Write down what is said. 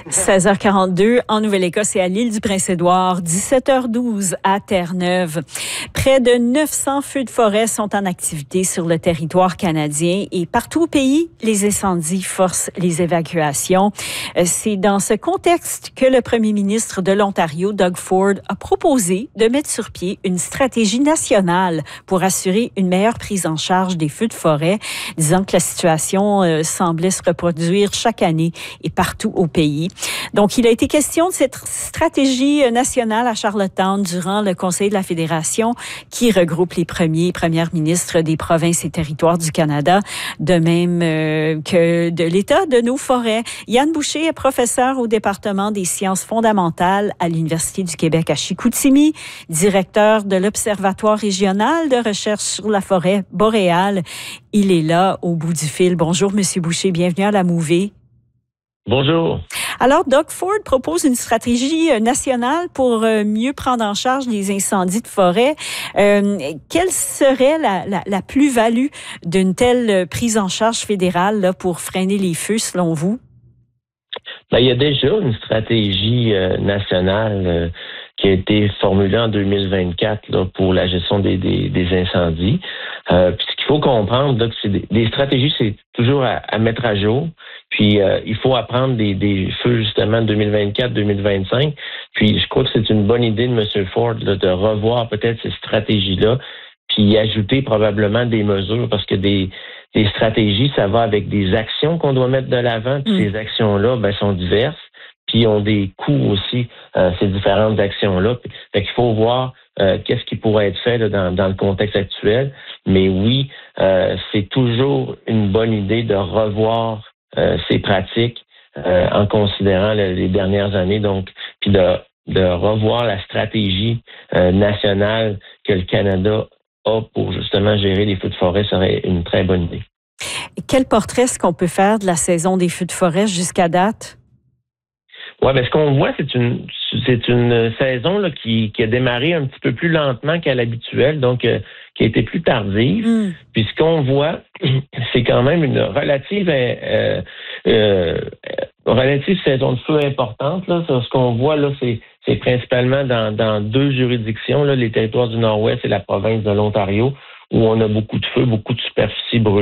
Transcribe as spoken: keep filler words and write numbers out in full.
seize heures quarante-deux en Nouvelle-Écosse et à l'île du Prince-Édouard, dix-sept heures douze à Terre-Neuve. Près de neuf cents feux de forêt sont en activité sur le territoire canadien et partout au pays, les incendies forcent les évacuations. C'est dans ce contexte que le premier ministre de l'Ontario, Doug Ford, a proposé de mettre sur pied une stratégie nationale pour assurer une meilleure prise en charge des feux de forêt, disant que la situation euh, semblait se reproduire chaque année et partout au pays. Donc, il a été question de cette stratégie nationale à Charlottetown durant le Conseil de la Fédération qui regroupe les premiers et premières ministres des provinces et territoires du Canada, de même euh, que de l'État de nos forêts. Yann Boucher est professeur au département des sciences fondamentales à l'Université du Québec à Chicoutimi, directeur de l'Observatoire régional de recherche sur la forêt boréale. Il est là au bout du fil. Bonjour, Monsieur Boucher, bienvenue à la Mouvée. Bonjour. Alors, Doug Ford propose une stratégie nationale pour mieux prendre en charge les incendies de forêt. Euh, quelle serait la, la, la plus-value d'une telle prise en charge fédérale là, pour freiner les feux, selon vous? Ben, il y a déjà une stratégie euh, nationale euh, qui a été formulée en deux mille vingt-quatre là, pour la gestion des, des, des incendies. Euh, puis ce qu'il faut comprendre, là, que c'est des, des stratégies, c'est toujours à, à mettre à jour. Puis euh, il faut apprendre des, des feux justement de deux mille vingt-quatre deux mille vingt-cinq. Puis je crois que c'est une bonne idée de M. Ford là, de revoir peut-être ces stratégies-là, puis ajouter probablement des mesures, parce que des, des stratégies, ça va avec des actions qu'on doit mettre de l'avant. Puis mmh. ces actions-là, ben, sont diverses, puis ont des coûts aussi, euh, ces différentes actions-là. Fait qu'il faut voir euh, qu'est-ce qui pourrait être fait là, dans, dans le contexte actuel. Mais oui, euh, c'est toujours une bonne idée de revoir euh, ces pratiques euh, en considérant le, les dernières années, donc, puis de, de revoir la stratégie euh, nationale que le Canada a pour justement gérer les feux de forêt serait une très bonne idée. Quel portrait est-ce qu'on peut faire de la saison des feux de forêt jusqu'à date? Oui, bien, ce qu'on voit, c'est une c'est une saison là, qui, qui a démarré un petit peu plus lentement qu'à l'habituel, donc euh, qui a été plus tardive. Mm. Puis ce qu'on voit, c'est quand même une relative euh, euh, relative saison de feu importante. Là. Ce qu'on voit, là, c'est, c'est principalement dans, dans deux juridictions, là, les territoires du Nord-Ouest et la province de l'Ontario, où on a beaucoup de feux, beaucoup de superficies brûlées.